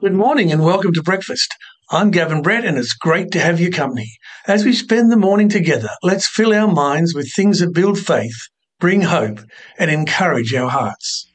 Good morning and welcome to breakfast. I'm Gavin Brett and it's great to have your company. As we spend the morning together, let's fill our minds with things that build faith, bring hope, and encourage our hearts.